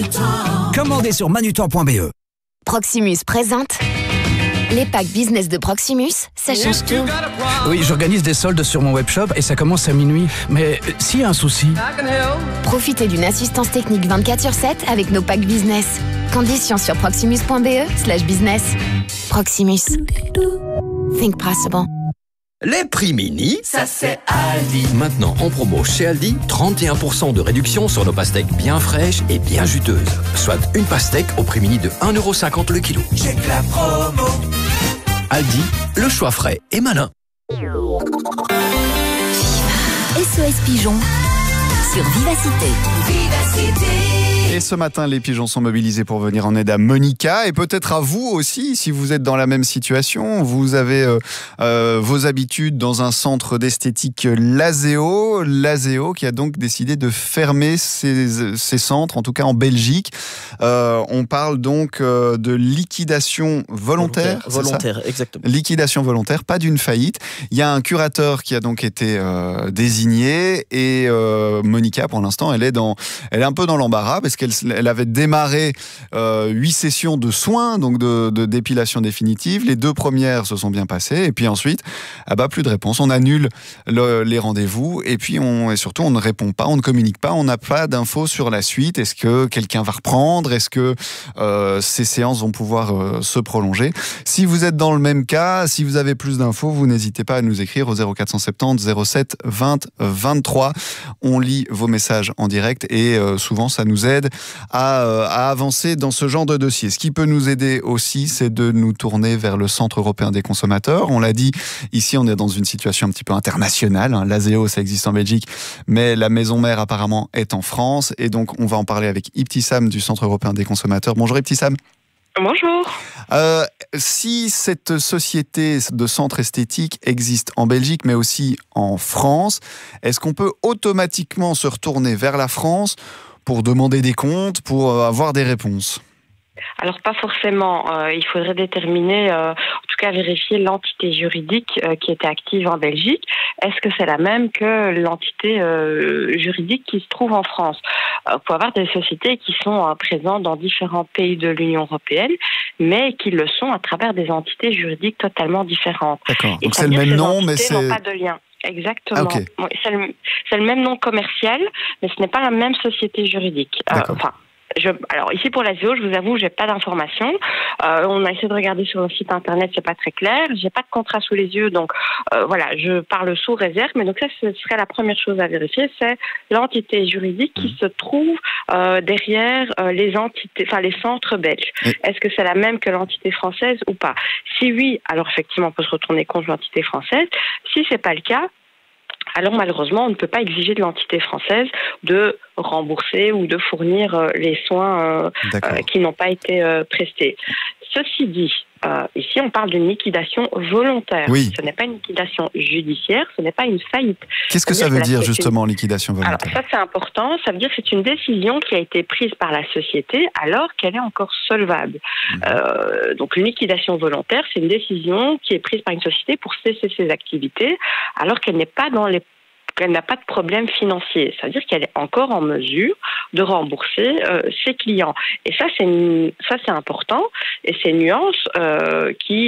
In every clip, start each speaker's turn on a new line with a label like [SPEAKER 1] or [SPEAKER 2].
[SPEAKER 1] Commandez sur manutan.be.
[SPEAKER 2] Proximus présente les packs business de Proximus, ça change tout.
[SPEAKER 1] Oui, j'organise des soldes sur mon webshop et ça commence à minuit. Mais s'il y a un souci...
[SPEAKER 2] Profitez d'une assistance technique 24/7 avec nos packs business. Conditions sur proximus.be/business. Proximus. Think possible.
[SPEAKER 3] Les prix mini, ça c'est Aldi. Maintenant en promo chez Aldi, 31% de réduction sur nos pastèques bien fraîches et bien juteuses. Soit une pastèque au prix mini de 1,50€ le kilo.
[SPEAKER 4] Check la promo.
[SPEAKER 3] Aldi, le choix frais et malin.
[SPEAKER 2] SOS Pigeon sur Vivacité.
[SPEAKER 5] Et ce matin, les pigeons sont mobilisés pour venir en aide à Monica et peut-être à vous aussi, si vous êtes dans la même situation. Vous avez vos habitudes dans un centre d'esthétique Lazeo qui a donc décidé de fermer ses centres, en tout cas en Belgique. On parle donc de liquidation volontaire.
[SPEAKER 6] Volontaire, exactement.
[SPEAKER 5] Liquidation volontaire, pas d'une faillite. Il y a un curateur qui a donc été désigné et Monica, pour l'instant, elle est un peu dans l'embarras parce qu'elle avait démarré 8 sessions de soins, donc de dépilation définitive. Les 2 premières se sont bien passées et puis ensuite, plus de réponse. On annule les rendez-vous et puis surtout on ne répond pas, on ne communique pas, on n'a pas d'infos sur la suite. Est-ce que quelqu'un va reprendre? Est-ce que ces séances vont pouvoir se prolonger? Si vous êtes dans le même cas, si vous avez plus d'infos, vous n'hésitez pas à nous écrire au 0470 07 20 23. On lit vos messages en direct et souvent ça nous aide à avancer dans ce genre de dossier. Ce qui peut nous aider aussi, c'est de nous tourner vers le Centre européen des consommateurs. On l'a dit, ici on est dans une situation un petit peu internationale. Lazeo, ça existe en Belgique, mais la maison mère apparemment est en France. Et donc on va en parler avec Ibtissam du Centre européen des consommateurs. Bonjour Ibtissam.
[SPEAKER 7] Bonjour.
[SPEAKER 5] Si cette société de centre esthétique existe en Belgique, mais aussi en France, est-ce qu'on peut automatiquement se retourner vers la France pour demander des comptes, pour avoir des réponses?
[SPEAKER 7] Alors pas forcément. Il faudrait déterminer, en tout cas vérifier l'entité juridique qui était active en Belgique. Est-ce que c'est la même que l'entité juridique qui se trouve en France? Il faut avoir des sociétés qui sont présentes dans différents pays de l'Union européenne, mais qui le sont à travers des entités juridiques totalement différentes.
[SPEAKER 5] D'accord. Donc c'est le même nom, mais c'est...
[SPEAKER 7] n'ont pas de lien. Exactement.
[SPEAKER 5] Ah, okay.
[SPEAKER 7] Oui, c'est le même nom commercial, mais ce n'est pas la même société juridique. Alors ici pour Lazeo, je vous avoue, j'ai pas d'informations. On a essayé de regarder sur le site internet, c'est pas très clair. J'ai pas de contrat sous les yeux, donc voilà, je parle sous réserve. Mais donc ça, ce serait la première chose à vérifier, c'est l'entité juridique qui se trouve derrière les entités, enfin les centres belges. Est-ce que c'est la même que l'entité française ou pas? Si oui, alors effectivement, on peut se retourner contre l'entité française. Si c'est pas le cas, alors malheureusement, on ne peut pas exiger de l'entité française de rembourser ou de fournir les soins qui n'ont pas été prestés. Ceci dit, ici on parle d'une liquidation volontaire.
[SPEAKER 5] Oui.
[SPEAKER 7] Ce n'est pas une liquidation judiciaire, ce n'est pas une faillite.
[SPEAKER 5] Qu'est-ce que ça veut dire justement, liquidation volontaire?
[SPEAKER 7] Alors ça c'est important, ça veut dire que c'est une décision qui a été prise par la société alors qu'elle est encore solvable. Donc une liquidation volontaire, c'est une décision qui est prise par une société pour cesser ses activités alors qu'elle n'est pas qu'elle n'a pas de problème financier. Ça veut dire qu'elle est encore en mesure de rembourser ses clients. Et ça, c'est important. Et c'est une nuance qui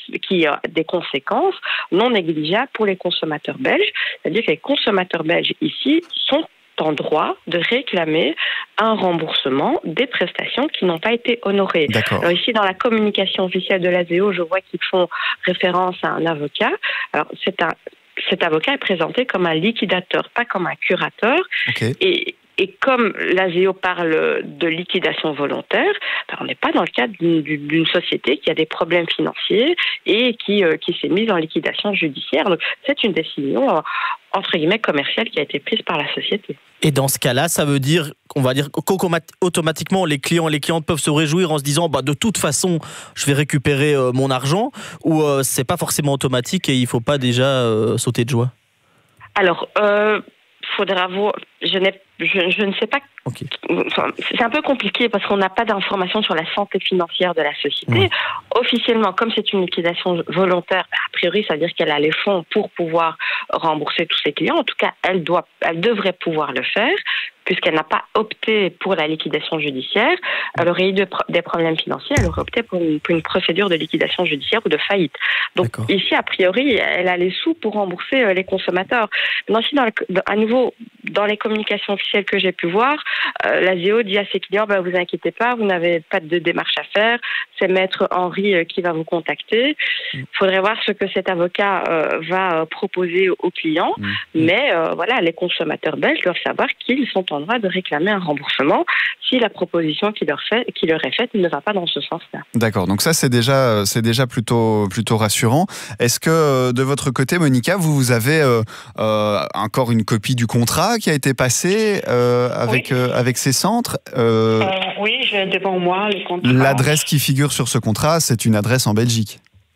[SPEAKER 7] a des conséquences non négligeables pour les consommateurs belges. C'est-à-dire que les consommateurs belges ici sont en droit de réclamer un remboursement des prestations qui n'ont pas été honorées. Alors ici, dans la communication officielle de l'Azeo, je vois qu'ils font référence à un avocat. Alors cet avocat est présenté comme un liquidateur, pas comme un curateur.
[SPEAKER 5] Okay.
[SPEAKER 7] Et comme l'Azeo parle de liquidation volontaire, on n'est pas dans le cadre d'une société qui a des problèmes financiers et qui s'est mise en liquidation judiciaire. Donc, c'est une décision, entre guillemets, commerciale qui a été prise par la société.
[SPEAKER 6] Et dans ce cas-là, ça veut dire, on va dire qu'automatiquement, les clients peuvent se réjouir en se disant de toute façon, je vais récupérer mon argent, ou c'est pas forcément automatique et il faut pas déjà sauter de joie? Alors,
[SPEAKER 7] faudra voir. Je ne sais pas.
[SPEAKER 6] Okay.
[SPEAKER 7] Enfin, c'est un peu compliqué parce qu'on n'a pas d'informations sur la santé financière de la société. Officiellement, comme c'est une liquidation volontaire, a priori, ça veut dire qu'elle a les fonds pour pouvoir rembourser tous ses clients. En tout cas, elle devrait pouvoir le faire, puisqu'elle n'a pas opté pour la liquidation judiciaire, elle aurait eu des problèmes financiers, elle aurait opté pour une procédure de liquidation judiciaire ou de faillite. Donc ici, a priori, elle a les sous pour rembourser les consommateurs. Maintenant, si à nouveau, dans les communications officielles que j'ai pu voir, l'ASEO dit à ses clients, vous inquiétez pas, vous n'avez pas de démarche à faire, c'est Maître Henri qui va vous contacter. Il faudrait voir ce que cet avocat va proposer aux clients, mais voilà, les consommateurs belges doivent savoir qu'ils sont en droit de réclamer un remboursement si la proposition qui leur est faite ne va pas dans ce sens-là.
[SPEAKER 5] D'accord, donc ça c'est déjà plutôt rassurant. Est-ce que de votre côté, Monica, vous avez encore une copie du contrat qui a été passé avec ces centres
[SPEAKER 7] Oui, j'ai devant moi le contrat.
[SPEAKER 5] L'adresse qui figure sur ce contrat, c'est une adresse en Belgique.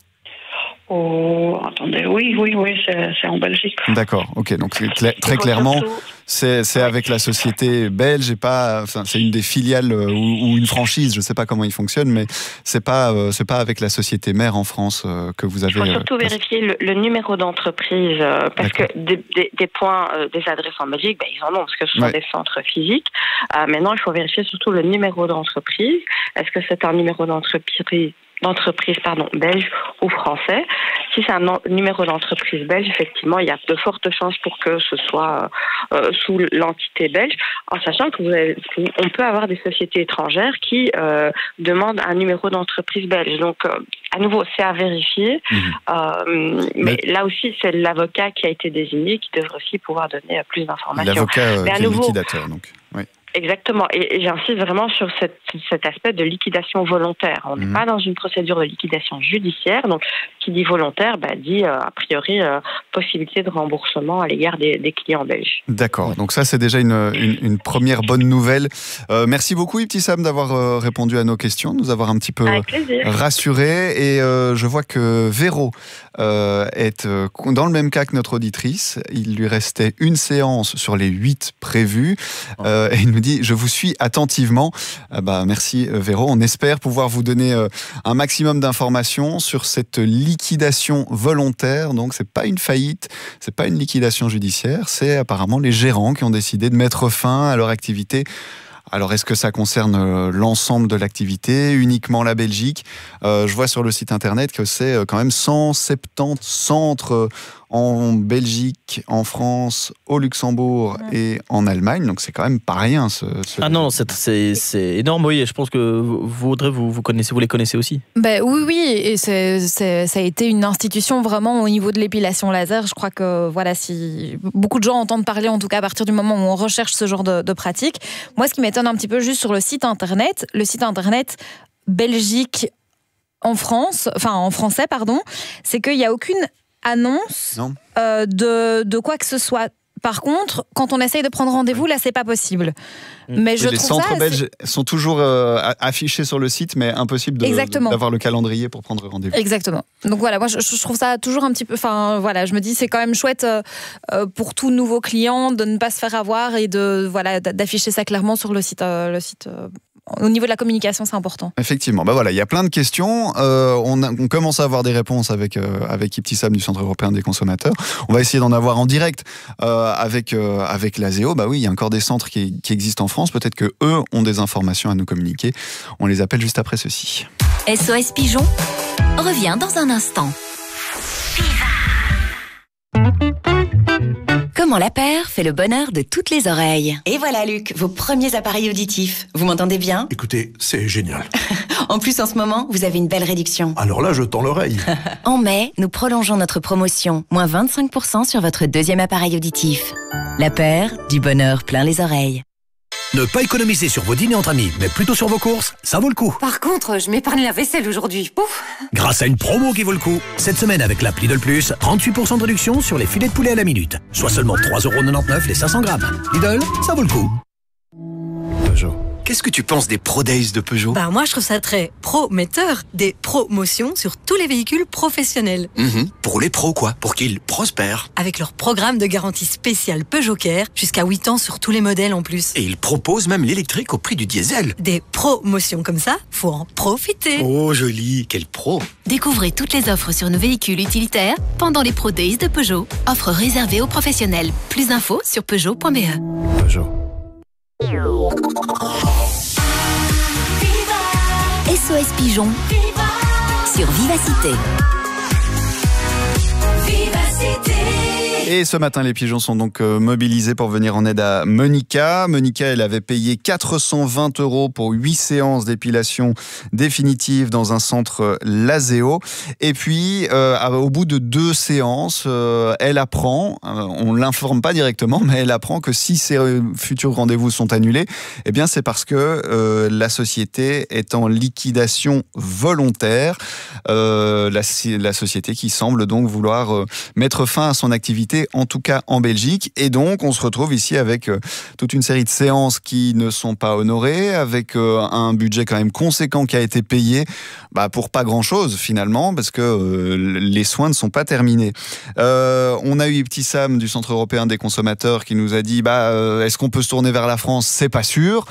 [SPEAKER 7] Oh, attendez, oui, c'est en Belgique.
[SPEAKER 5] D'accord, ok, donc très clairement, c'est avec la société belge et pas, c'est une des filiales ou une franchise, je ne sais pas comment il fonctionne, mais c'est pas avec la société mère en France que vous avez.
[SPEAKER 7] Il faut surtout vérifier le numéro d'entreprise, parce que des points, des adresses en Belgique, ils en ont, parce que ce sont des centres physiques. Maintenant, il faut vérifier surtout le numéro d'entreprise. Est-ce que c'est un numéro d'entreprise belge ou français? Si c'est un numéro d'entreprise belge, effectivement, il y a de fortes chances pour que ce soit sous l'entité belge, en sachant qu'on peut avoir des sociétés étrangères qui demandent un numéro d'entreprise belge. Donc, à nouveau, c'est à vérifier. Mais là aussi, c'est l'avocat qui a été désigné qui devrait aussi pouvoir donner plus d'informations.
[SPEAKER 5] L'avocat qui est liquidateur, donc. Oui.
[SPEAKER 7] Exactement. Et j'insiste vraiment sur cet aspect de liquidation volontaire. On n'est pas dans une procédure de liquidation judiciaire. Donc, qui dit volontaire, dit a priori possibilité de remboursement à l'égard des clients belges.
[SPEAKER 5] D'accord. Donc ça, c'est déjà une première bonne nouvelle. Merci beaucoup, Ibtissam, d'avoir répondu à nos questions, de nous avoir un petit peu rassurés. Et je vois que Véro est dans le même cas que notre auditrice. Il lui restait une séance sur les 8 prévues. Et il nous dit, je vous suis attentivement. Merci Véro, on espère pouvoir vous donner un maximum d'informations sur cette liquidation volontaire. Donc c'est pas une faillite, c'est pas une liquidation judiciaire, c'est apparemment les gérants qui ont décidé de mettre fin à leur activité. Alors, est-ce que ça concerne l'ensemble de l'activité, uniquement la Belgique ? Je vois sur le site internet que c'est quand même 170 centres en Belgique, en France, au Luxembourg et en Allemagne. Donc, c'est quand même pas rien.
[SPEAKER 6] Ah non, c'est énorme, oui. Et je pense que vous, Audrey, vous les connaissez aussi.
[SPEAKER 4] Oui. Et ça a été une institution vraiment au niveau de l'épilation laser. Je crois que si beaucoup de gens entendent parler, en tout cas à partir du moment où on recherche ce genre de pratique. Moi, ce qui m'étonne un petit peu juste sur le site internet Belgique en français, c'est qu'il n'y a aucune annonce de quoi que ce soit. Par contre, quand on essaye de prendre rendez-vous, là, c'est pas possible. Mais
[SPEAKER 5] les centres belges sont toujours affichés sur le site, mais impossible d'avoir le calendrier pour prendre rendez-vous.
[SPEAKER 4] Exactement. Donc voilà, moi, je trouve ça toujours un petit peu... je me dis, c'est quand même chouette pour tout nouveau client de ne pas se faire avoir et d'afficher ça clairement sur le site. Au niveau de la communication, c'est important.
[SPEAKER 5] Effectivement. Il y a plein de questions. On commence à avoir des réponses avec Ibtissam du Centre européen des consommateurs. On va essayer d'en avoir en direct avec l'ASEO. Il y a encore des centres qui existent en France. Peut-être que eux ont des informations à nous communiquer. On les appelle juste après ceci.
[SPEAKER 2] SOS Pigeon revient dans un instant. Comment la paire fait le bonheur de toutes les oreilles.
[SPEAKER 8] Et voilà, Luc, vos premiers appareils auditifs. Vous m'entendez bien ?
[SPEAKER 9] Écoutez, c'est génial.
[SPEAKER 8] En plus, en ce moment, vous avez une belle réduction.
[SPEAKER 9] Alors là, je tends l'oreille.
[SPEAKER 2] En mai, nous prolongeons notre promotion. Moins 25% sur votre deuxième appareil auditif. La paire, du bonheur plein les oreilles.
[SPEAKER 10] Ne pas économiser sur vos dîners entre amis, mais plutôt sur vos courses, ça vaut le coup.
[SPEAKER 8] Par contre, je m'épargne la vaisselle aujourd'hui. Pouf !
[SPEAKER 10] Grâce à une promo qui vaut le coup. Cette semaine, avec l'app Lidl Plus, 38% de réduction sur les filets de poulet à la minute. Soit seulement 3,99€ les 500 grammes. Lidl, ça vaut le coup.
[SPEAKER 3] Peugeot. Qu'est-ce que tu penses des Pro Days de Peugeot ?
[SPEAKER 11] Moi, je trouve ça très prometteur. Des promotions sur tous les véhicules professionnels.
[SPEAKER 3] Pour les pros, quoi. Pour qu'ils prospèrent.
[SPEAKER 11] Avec leur programme de garantie spéciale Peugeot Care, jusqu'à 8 ans sur tous les modèles en plus.
[SPEAKER 3] Et ils proposent même l'électrique au prix du diesel.
[SPEAKER 11] Des promotions comme ça, faut en profiter.
[SPEAKER 3] Oh, joli. Quel pro.
[SPEAKER 2] Découvrez toutes les offres sur nos véhicules utilitaires pendant les Pro Days de Peugeot. Offres réservées aux professionnels. Plus d'infos sur Peugeot.be.
[SPEAKER 3] Peugeot.
[SPEAKER 2] SOS Pigeon sur Vivacité.
[SPEAKER 5] Et ce matin, les pigeons sont donc mobilisés pour venir en aide à Monica. Monica, elle avait payé 420 € pour 8 séances d'épilation définitive dans un centre Laseo. Et puis, au bout de 2 séances, elle apprend, on ne l'informe pas directement, mais elle apprend que si ses futurs rendez-vous sont annulés, eh bien, c'est parce que la société est en liquidation volontaire. La société qui semble donc vouloir mettre fin à son activité, en tout cas en Belgique. Et donc, on se retrouve ici avec toute une série de séances qui ne sont pas honorées, avec un budget quand même conséquent qui a été payé pour pas grand-chose finalement, parce que les soins ne sont pas terminés. On a eu Petit Sam du Centre européen des consommateurs qui nous a dit est-ce qu'on peut se tourner vers la France ? C'est pas sûr.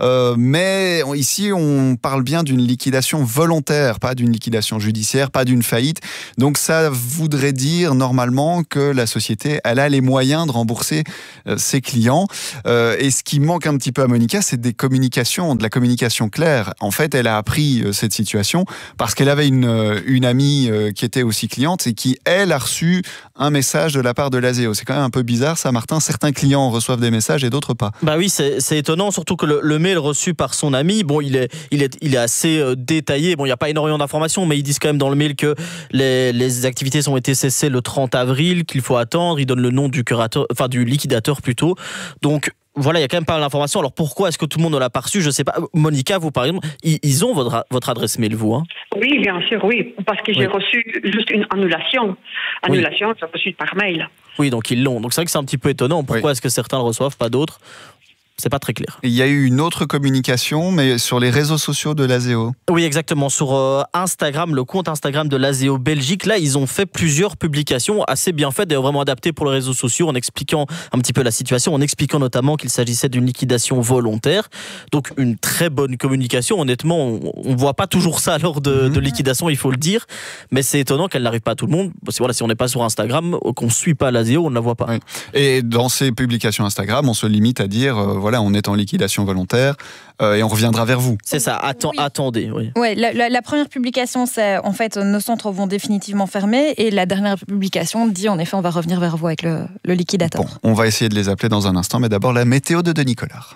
[SPEAKER 5] Mais ici, on parle bien d'une liquidation volontaire, pas d'une liquidation judiciaire, pas d'une faillite. Donc ça voudrait dire normalement que la société, elle a les moyens de rembourser ses clients. Et ce qui manque un petit peu à Monica, c'est de la communication claire. En fait, elle a appris cette situation parce qu'elle avait une amie qui était aussi cliente et qui, elle, a reçu un message de la part de Laseo. C'est quand même un peu bizarre ça, Martin. Certains clients reçoivent des messages et d'autres pas. Bah
[SPEAKER 6] oui, c'est étonnant, surtout que le mail reçu par son ami, bon, il est assez détaillé. Bon, il n'y a pas énormément d'informations, mais ils disent quand même dans le mail que les activités ont été cessées le 30 avril, qu'il faut attendre. Il donne le nom du curateur, enfin du liquidateur plutôt. Donc voilà, il y a quand même pas mal d'informations. Alors pourquoi est-ce que tout le monde ne l'a pas reçu ? Je sais pas. Monica, vous par exemple, ils ont votre adresse mail, vous hein ?
[SPEAKER 7] Oui, bien sûr, oui. Parce que j'ai reçu juste une annulation. Annulation, j'ai reçu par mail.
[SPEAKER 6] Oui, donc ils l'ont. Donc c'est vrai que c'est un petit peu étonnant. Pourquoi est-ce que certains le reçoivent, pas d'autres ? C'est pas très clair.
[SPEAKER 5] Il y a eu une autre communication, mais sur les réseaux sociaux de Laseo.
[SPEAKER 6] Oui, exactement. Sur Instagram, le compte Instagram de Laseo Belgique, là, ils ont fait plusieurs publications assez bien faites, d'ailleurs vraiment adaptées pour les réseaux sociaux, en expliquant un petit peu la situation, en expliquant notamment qu'il s'agissait d'une liquidation volontaire. Donc, une très bonne communication. Honnêtement, on voit pas toujours ça lors de liquidation, il faut le dire. Mais c'est étonnant qu'elle n'arrive pas à tout le monde. Parce que voilà, si on n'est pas sur Instagram, qu'on suit pas Laseo, on ne la voit pas.
[SPEAKER 5] Oui. Et dans ces publications Instagram, on se limite à dire, voilà, on est en liquidation volontaire et on reviendra vers vous.
[SPEAKER 6] C'est ça, attendez. Oui.
[SPEAKER 4] Ouais, la première publication, c'est en fait nos centres vont définitivement fermer et la dernière publication dit en effet on va revenir vers vous avec le liquidateur.
[SPEAKER 5] Bon, on va essayer de les appeler dans un instant, mais d'abord la météo de Denis Collard.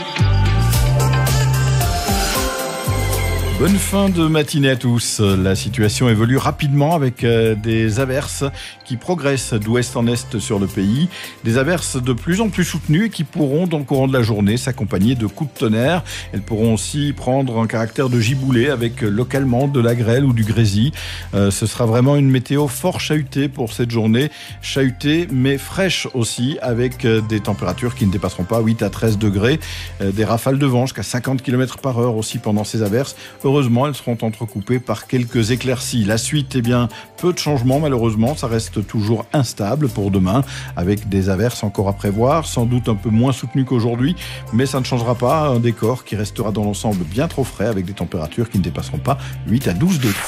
[SPEAKER 12] Bonne fin de matinée à tous. La situation évolue rapidement avec des averses qui progressent d'ouest en est sur le pays. Des averses de plus en plus soutenues et qui pourront dans le courant de la journée s'accompagner de coups de tonnerre. Elles pourront aussi prendre un caractère de giboulée avec localement de la grêle ou du grésil. Ce sera vraiment une météo fort chahutée pour cette journée. Chahutée mais fraîche aussi avec des températures qui ne dépasseront pas 8 à 13 degrés. Des rafales de vent jusqu'à 50 km/h aussi pendant ces averses. Heureusement, elles seront entrecoupées par quelques éclaircies. La suite, peu de changements malheureusement. Ça reste toujours instable pour demain, avec des averses encore à prévoir, sans doute un peu moins soutenues qu'aujourd'hui, mais ça ne changera pas un décor qui restera dans l'ensemble bien trop frais, avec des températures qui ne dépasseront pas 8 à 12 degrés.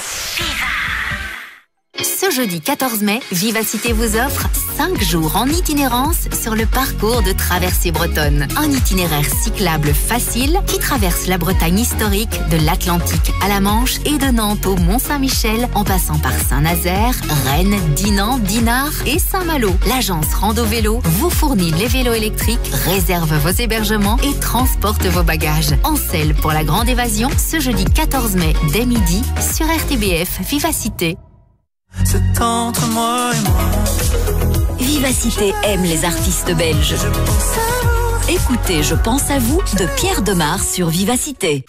[SPEAKER 2] Ce jeudi 14 mai, Vivacité vous offre 5 jours en itinérance sur le parcours de traversée bretonne. Un itinéraire cyclable facile qui traverse la Bretagne historique de l'Atlantique à la Manche et de Nantes au Mont-Saint-Michel en passant par Saint-Nazaire, Rennes, Dinan, Dinard et Saint-Malo. L'agence Rando Vélo vous fournit les vélos électriques, réserve vos hébergements et transporte vos bagages. En selle pour la grande évasion ce jeudi 14 mai dès midi sur RTBF Vivacité.
[SPEAKER 13] C'est entre moi et moi.
[SPEAKER 2] Vivacité aime les artistes belges. Écoutez Je pense à vous de Pierre Demar sur Vivacité.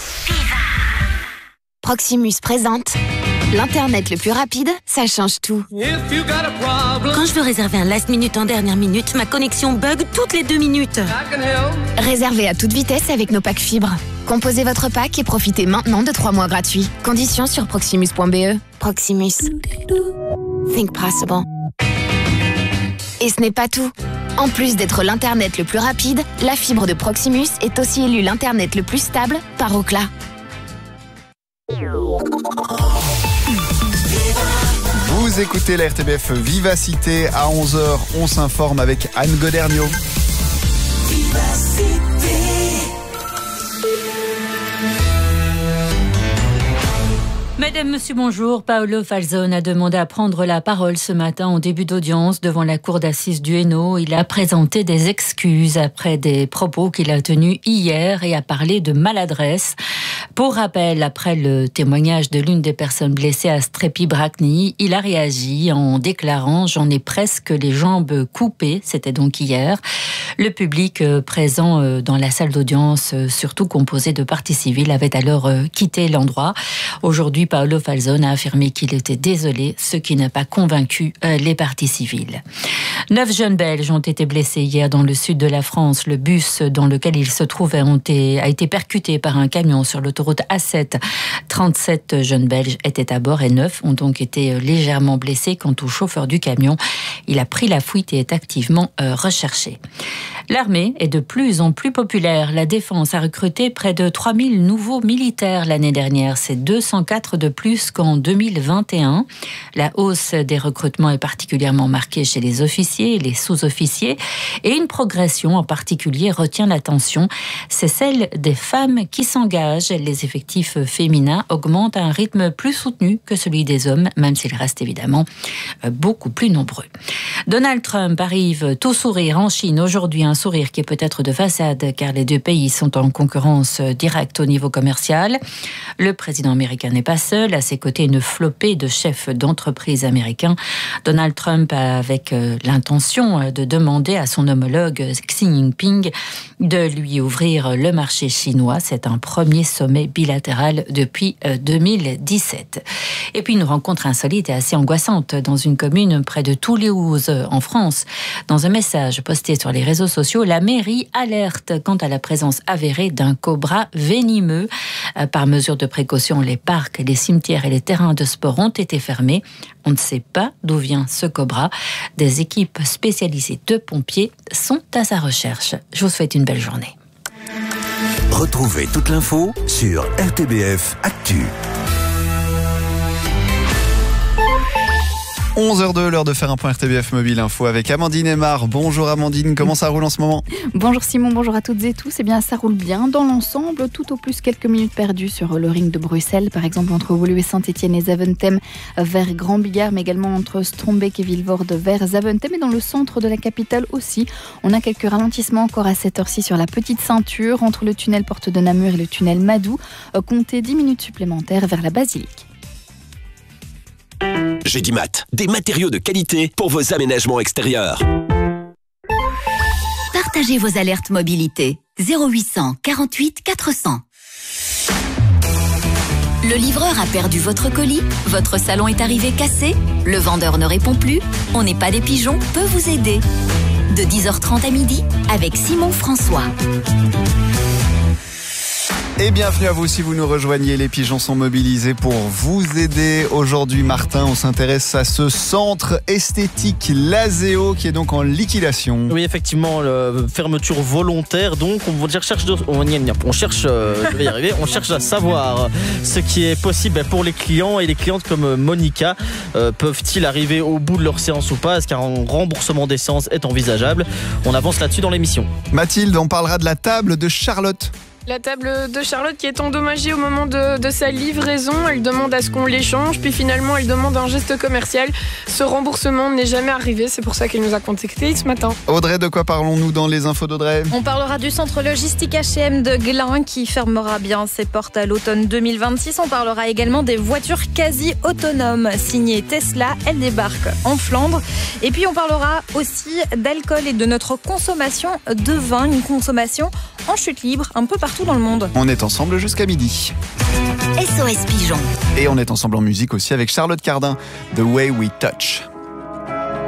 [SPEAKER 14] Proximus présente l'Internet le plus rapide, ça change tout. Quand je veux réserver un last minute en dernière minute, ma connexion bug toutes les 2 minutes. Réservez à toute vitesse avec nos packs fibres. Composez votre pack et profitez maintenant de 3 mois gratuits. Conditions sur proximus.be. Proximus. Think possible. Et ce n'est pas tout. En plus d'être l'Internet le plus rapide, la fibre de Proximus est aussi élue l'Internet le plus stable par Ookla.
[SPEAKER 5] Vous écoutez la RTBF Vivacité. À 11h, on s'informe avec Anne Goderniot.
[SPEAKER 13] Vivacité.
[SPEAKER 15] Madame, monsieur, bonjour. Paolo Falzone a demandé à prendre la parole ce matin en début d'audience devant la cour d'assises du Hainaut. Il a présenté des excuses après des propos qu'il a tenus hier et a parlé de maladresse. Pour rappel, après le témoignage de l'une des personnes blessées à Strépy-Bracny, il a réagi en déclarant « J'en ai presque les jambes coupées ». C'était donc hier. Le public présent dans la salle d'audience, surtout composé de parties civiles, avait alors quitté l'endroit. Aujourd'hui, Paolo Falzone a affirmé qu'il était désolé, ce qui n'a pas convaincu les parties civiles. 9 jeunes Belges ont été blessés hier dans le sud de la France. Le bus dans lequel ils se trouvaient a été percuté par un camion sur l'autoroute A7. 37 jeunes Belges étaient à bord et 9 ont donc été légèrement blessés. Quant au chauffeur du camion, il a pris la fuite et est activement recherché. L'armée est de plus en plus populaire. La Défense a recruté près de 3000 nouveaux militaires l'année dernière. C'est 204 de plus qu'en 2021. La hausse des recrutements est particulièrement marquée chez les officiers et les sous-officiers. Et une progression en particulier retient l'attention. C'est celle des femmes qui s'engagent. Les effectifs féminins augmentent à un rythme plus soutenu que celui des hommes, même s'ils restent évidemment beaucoup plus nombreux. Donald Trump arrive tout sourire en Chine aujourd'hui. Un sourire qui est peut-être de façade car les deux pays sont en concurrence directe au niveau commercial. Le président américain n'est pas seul. À ses côtés, une flopée de chefs d'entreprise américains. Donald Trump a avec l'intention de demander à son homologue Xi Jinping de lui ouvrir le marché chinois. C'est un premier sommet bilatéral depuis 2017. Et puis une rencontre insolite et assez angoissante dans une commune près de Toulouse en France. Dans un message posté sur les réseaux sociaux, la mairie alerte quant à la présence avérée d'un cobra venimeux. Par mesure de précaution, les parcs, les cimetières et les terrains de sport ont été fermés. On ne sait pas d'où vient ce cobra. Des équipes spécialisées de pompiers sont à sa recherche. Je vous souhaite une belle journée.
[SPEAKER 10] Retrouvez toute l'info sur RTBF Actu.
[SPEAKER 5] 11h02, l'heure de faire un point RTBF Mobile Info avec Amandine Aymar. Bonjour Amandine, comment ça roule en ce moment ?
[SPEAKER 16] Bonjour Simon, bonjour à toutes et tous. Eh bien, ça roule bien dans l'ensemble, tout au plus quelques minutes perdues sur le ring de Bruxelles, par exemple entre Woluwe Saint-Etienne et Zaventem vers Grand Bigard, mais également entre Strombeek et Vilvoorde vers Zaventem, et dans le centre de la capitale aussi. On a quelques ralentissements encore à cette heure-ci sur la petite ceinture entre le tunnel Porte de Namur et le tunnel Madou. Comptez 10 minutes supplémentaires vers la Basilique.
[SPEAKER 17] Gédimat, des matériaux de qualité pour vos aménagements extérieurs.
[SPEAKER 2] Partagez vos alertes mobilité. 0800 48 400. Le livreur a perdu votre colis, votre salon est arrivé cassé, le vendeur ne répond plus, On n'est pas des pigeons peut vous aider. De 10h30 à midi avec Simon François.
[SPEAKER 5] Et bienvenue à vous si vous nous rejoignez. Les pigeons sont mobilisés pour vous aider. Aujourd'hui, Martin, on s'intéresse à ce centre esthétique Lazéo qui est donc en liquidation.
[SPEAKER 6] Oui, effectivement, fermeture volontaire. Donc, on cherche à savoir ce qui est possible pour les clients et les clientes comme Monica. Peuvent-ils arriver au bout de leur séance ou pas? Est-ce qu'un remboursement des séances est envisageable? On avance là-dessus dans l'émission.
[SPEAKER 5] Mathilde, on parlera de la table de Charlotte.
[SPEAKER 18] La table de Charlotte qui est endommagée au moment de sa livraison. Elle demande à ce qu'on l'échange, puis finalement elle demande un geste commercial. Ce remboursement n'est jamais arrivé, c'est pour ça qu'elle nous a contactés ce matin.
[SPEAKER 5] Audrey, de quoi parlons-nous dans les infos d'Audrey?
[SPEAKER 4] On parlera du centre logistique H&M de Glun qui fermera bien ses portes à l'automne 2026. On parlera également des voitures quasi autonomes signées Tesla. Elles débarquent en Flandre. Et puis on parlera aussi d'alcool et de notre consommation de vin, une consommation en chute libre un peu partout dans le monde.
[SPEAKER 5] On est ensemble jusqu'à midi.
[SPEAKER 2] SOS Pigeon.
[SPEAKER 5] Et on est ensemble en musique aussi avec Charlotte Cardin, The Way We Touch.